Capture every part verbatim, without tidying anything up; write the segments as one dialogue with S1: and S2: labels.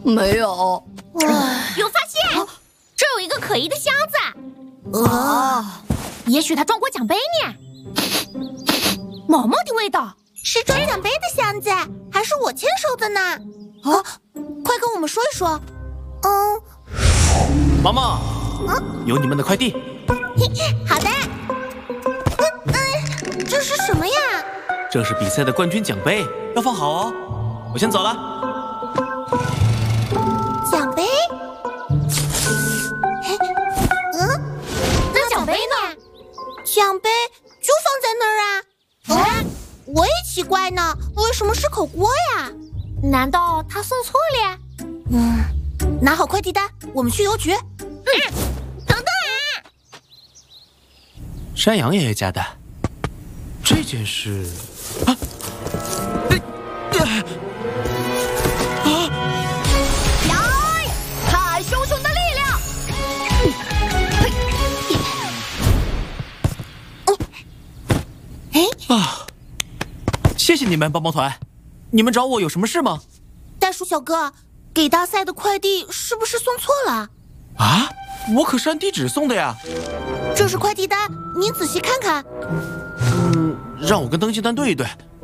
S1: 没有。
S2: 有发现，这有一个可疑的箱子。
S1: 哦，
S2: 也许它装过奖杯呢。毛毛的味道，
S3: 是装奖杯的箱子，还是我签收的呢？啊，快跟我们说一说。嗯，
S4: 毛毛，有你们的快递。
S3: 好的。嗯嗯，这是什么呀？
S4: 这是比赛的冠军奖杯，要放好哦。我先走了。
S3: 奖杯？嗯，
S2: 那奖杯呢？
S3: 奖杯就放在那儿啊。哎，我也奇怪呢，为什么是口锅呀？
S2: 难道他送错了呀？
S3: 嗯，拿好快递单，我们去邮局。
S2: 嗯，等等啊！
S4: 山羊爷爷家的这件事啊，啊！
S1: 来，看熊熊的力量！
S3: 哎
S4: 啊！谢谢你们帮帮团，你们找我有什么事吗？
S3: 袋鼠小哥，给大赛的快递是不是送错了？
S4: 啊，我可是按地址送的呀。
S3: 这是快递单，您仔细看看。
S4: 嗯，让我跟登记单对一对。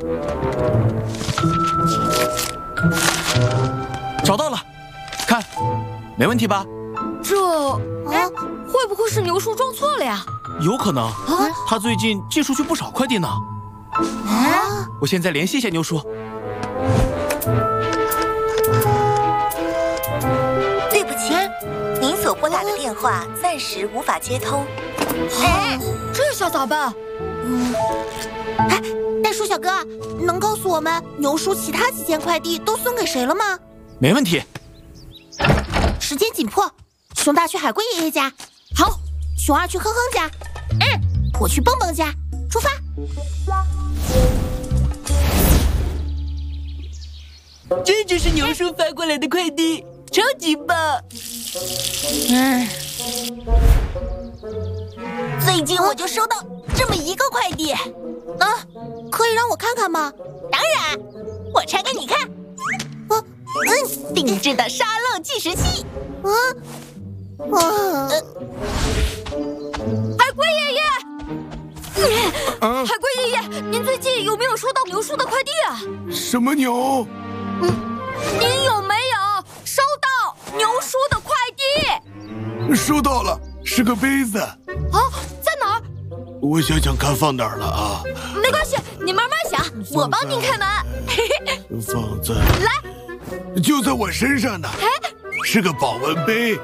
S4: 找到了，看，没问题吧？
S1: 这啊，会不会是牛叔装错了呀？
S4: 有可能啊，他最近寄出去不少快递呢。
S3: 啊！
S4: 我现在联系一下牛叔。
S5: 对不起，您所拨打的电话暂时无法接通。
S1: 哎，这下咋办？
S3: 嗯，哎，袋鼠小哥，能告诉我们牛叔其他几件快递都送给谁了吗？
S4: 没问题。
S3: 时间紧迫，熊大去海龟爷爷家，好，熊二去哼哼家，嗯，我去蹦蹦家，出发。
S6: 这就是牛叔发过来的快递，超级棒！
S2: 嗯，
S5: 最近我就收到这么一个快递，
S3: 啊，可以让我看看吗？
S5: 当然，我拆给你看。
S3: 啊，
S5: 嗯，定制的沙漏计时器。
S3: 嗯，啊，
S1: 海龟爷爷，
S7: 啊，
S1: 海龟爷爷，您最近有没有收到牛叔的快递啊？
S7: 什么牛？
S1: 嗯，您有没有收到牛叔的快递？
S7: 收到了，是个杯子。
S1: 啊，在哪儿？
S7: 我想想看放哪儿了啊？
S1: 没关系，你慢慢想，我帮您开门。
S7: 放在
S1: 来，
S7: 就在我身上呢。是个保温杯。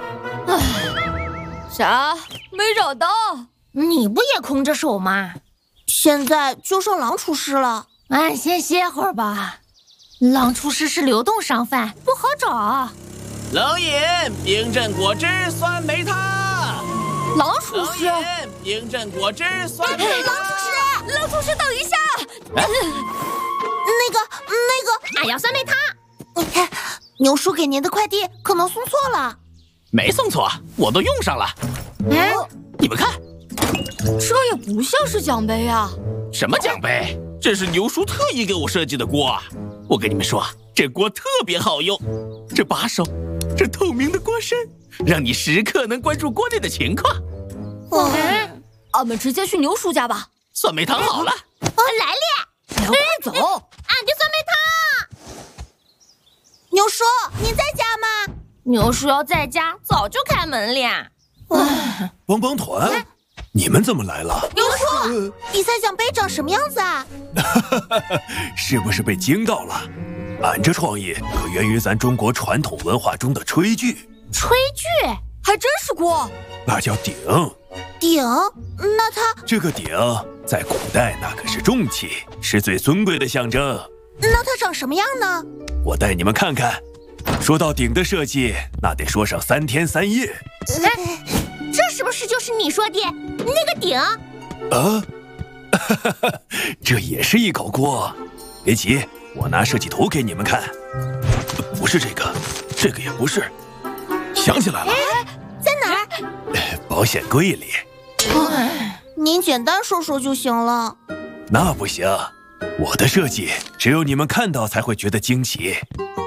S1: 啥？没找到？
S2: 你不也空着手吗？
S3: 现在就剩狼厨师了。
S2: 哎，先歇会儿吧。狼厨师是流动商贩，不好找。
S4: 冷饮冰镇果汁酸梅汤。
S1: 狼厨师，
S4: 冷饮冰镇果汁酸梅汤。
S1: 狼厨师，狼厨师，等一下。
S3: 那个，那个，
S2: 俺要酸梅汤。
S3: 你看，牛叔给您的快递可能送错了。
S4: 没送错，我都用上了。
S2: 嗯，
S4: 你们看，
S1: 这也不像是奖杯啊。
S4: 什么奖杯？这是牛叔特意给我设计的锅。我跟你们说，这锅特别好用，这把手，这透明的锅身，让你时刻能关注锅内的情况。
S1: 嗯，俺们直接去牛叔家吧。
S4: 酸梅汤好了，
S2: 来了，
S1: 快走！
S2: 俺的酸梅汤。
S3: 牛叔，您在家吗？
S2: 牛叔要在家，早就开门了。
S7: 帮帮团，你们怎么来了？
S3: 牛叔，比赛奖杯长什么样子啊？
S7: 是不是被惊到了？俺这创意可源于咱中国传统文化中的炊具。
S2: 炊具
S1: 还真是锅，
S7: 那叫鼎。
S3: 鼎？那它
S7: 这个鼎在古代那可是重器，是最尊贵的象征。
S3: 那它长什么样呢？
S7: 我带你们看看。说到鼎的设计，那得说上三天三夜。
S2: 哎，这是不是就是你说的那个鼎？
S7: 啊，这也是一口锅。别急，我拿设计图给你们看。不是这个，这个也不是。想起来了，
S3: 在哪儿？
S7: 保险柜里。
S3: 您简单说说就行了。
S7: 那不行，我的设计只有你们看到才会觉得惊奇。